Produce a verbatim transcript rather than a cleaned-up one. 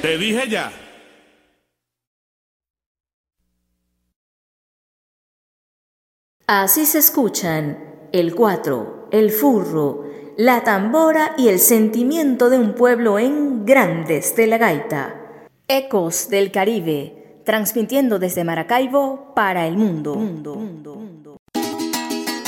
Te dije ya. Así se escuchan el cuatro, el furro, la tambora y el sentimiento de un pueblo en Grandes de la Gaita. Ecos del Caribe, transmitiendo desde Maracaibo para el mundo. mundo, mundo, mundo.